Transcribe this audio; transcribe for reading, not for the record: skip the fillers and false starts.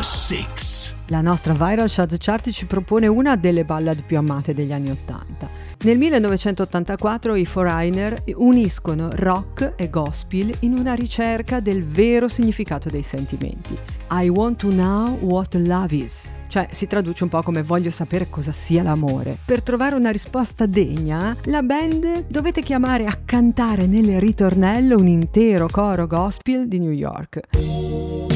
6. La nostra Viral Chart Chart ci propone una delle ballad più amate degli anni '80. Nel 1984 i Foreigner uniscono rock e gospel in una ricerca del vero significato dei sentimenti. I want to know what love is. Cioè, si traduce un po' come voglio sapere cosa sia l'amore. Per trovare una risposta degna, la band dovete chiamare a cantare nel ritornello un intero coro gospel di New York.